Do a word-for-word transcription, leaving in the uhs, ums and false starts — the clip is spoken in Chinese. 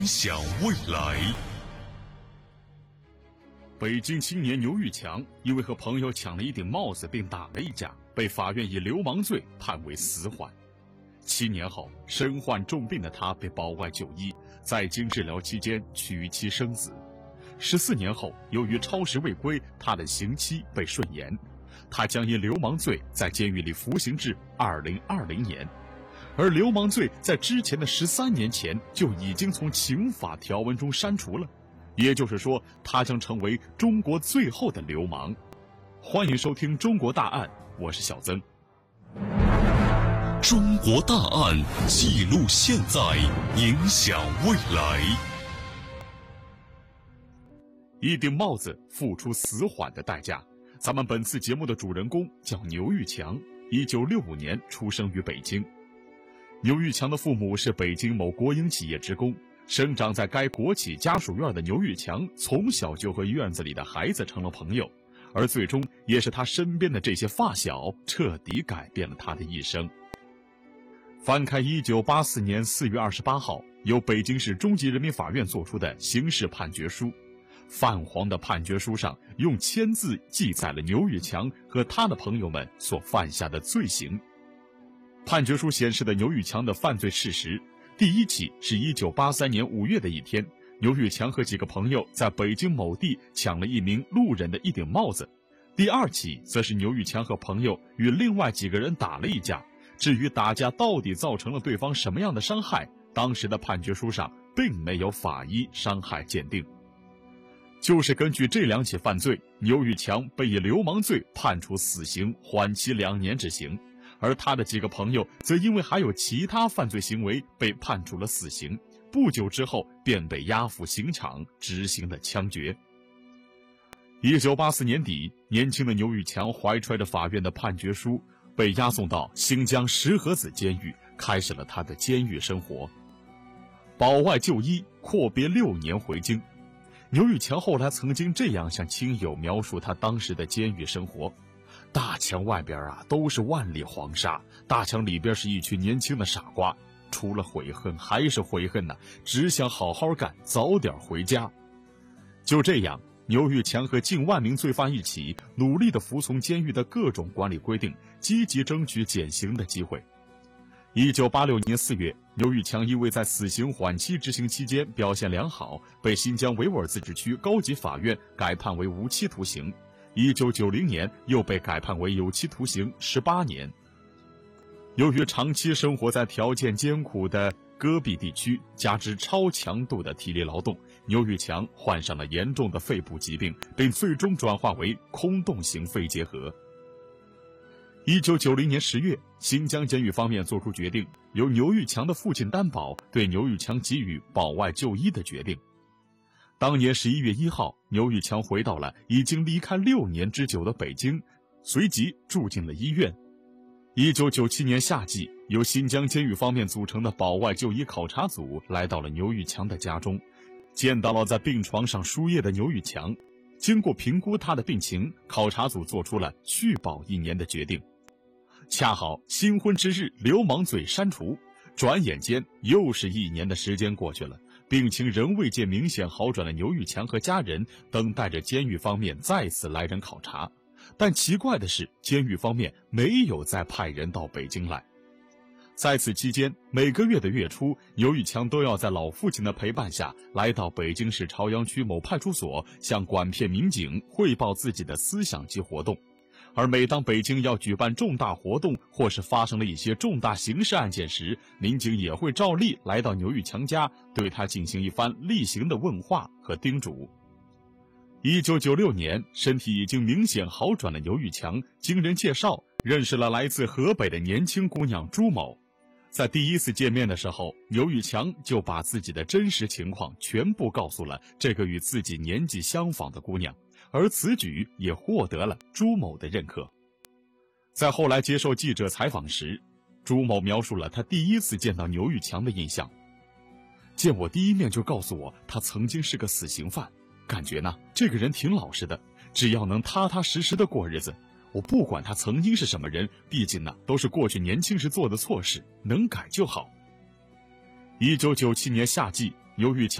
想未来。北京青年牛玉强因为和朋友抢了一顶帽子并打了一架，被法院以流氓罪判为死缓。七年后，身患重病的他被保外就医，在经治疗期间娶妻生子。十四年后，由于超时未归，他的刑期被顺延，他将因流氓罪在监狱里服刑至二零二零年。而流氓罪在之前的十三年前就已经从刑法条文中删除了，也就是说，他将成为中国最后的流氓。欢迎收听《中国大案》，我是小曾。 中国大案记录现在，影响未来。 一顶帽子付出死缓的代价。咱们本次节目的主人公叫牛玉强，一九六五年出生于北京。牛玉强的父母是北京某国营企业职工，生长在该国企家属院的牛玉强从小就和院子里的孩子成了朋友，而最终也是他身边的这些发小彻底改变了他的一生。翻开一九八四年四月二十八号由北京市中级人民法院作出的刑事判决书，泛黄的判决书上用签字记载了牛玉强和他的朋友们所犯下的罪行。判决书显示的牛玉强的犯罪事实，第一起是一九八三年五月的一天，牛玉强和几个朋友在北京某地抢了一名路人的一顶帽子。第二起则是牛玉强和朋友与另外几个人打了一架，至于打架到底造成了对方什么样的伤害，当时的判决书上并没有法医伤害鉴定。就是根据这两起犯罪，牛玉强被以流氓罪判处死刑，缓期两年执行，而他的几个朋友则因为还有其他犯罪行为被判处了死刑，不久之后便被押赴刑场执行了枪决。一九八四年底，年轻的牛玉强怀揣着法院的判决书，被押送到新疆石河子监狱，开始了他的监狱生活。保外就医，阔别六年回京。牛玉强后来曾经这样向亲友描述他当时的监狱生活：大墙外边啊都是万里黄沙，大墙里边是一群年轻的傻瓜，除了悔恨还是悔恨呢、啊，只想好好干，早点回家。就这样，牛玉强和近万名罪犯一起努力地服从监狱的各种管理规定，积极争取减刑的机会。一九八六年四月，牛玉强因为在死刑缓期执行期间表现良好，被新疆维吾尔自治区高级法院改判为无期徒刑。一九九零年又被改判为有期徒刑十八年。由于长期生活在条件艰苦的戈壁地区，加之超强度的体力劳动，牛玉强患上了严重的肺部疾病，并最终转化为空洞型肺结核。一九九零年十月，新疆监狱方面作出决定，由牛玉强的父亲担保对牛玉强给予保外就医的决定。当年十一月一号，牛玉强回到了已经离开六年之久的北京，随即住进了医院。一九九七年夏季，由新疆监狱方面组成的保外就医考察组来到了牛玉强的家中，见到了在病床上输液的牛玉强。经过评估他的病情，考察组做出了续保一年的决定。恰好新婚之日，流氓罪删除，转眼间又是一年的时间过去了，病情仍未见明显好转的牛玉强和家人等待着监狱方面再次来人考察，但奇怪的是，监狱方面没有再派人到北京来。在此期间，每个月的月初，牛玉强都要在老父亲的陪伴下来到北京市朝阳区某派出所，向管片民警汇报自己的思想及活动。而每当北京要举办重大活动或是发生了一些重大刑事案件时，民警也会照例来到牛玉强家，对他进行一番例行的问话和叮嘱。一九九六年，身体已经明显好转的牛玉强经人介绍认识了来自河北的年轻姑娘朱某。在第一次见面的时候，牛玉强就把自己的真实情况全部告诉了这个与自己年纪相仿的姑娘，而此举也获得了朱某的认可。在后来接受记者采访时，朱某描述了他第一次见到牛玉强的印象：见我第一面就告诉我他曾经是个死刑犯，感觉呢这个人挺老实的，只要能踏踏实实的过日子，我不管他曾经是什么人，毕竟呢都是过去年轻时做的错事，能改就好。一九九七年夏季， 牛玉强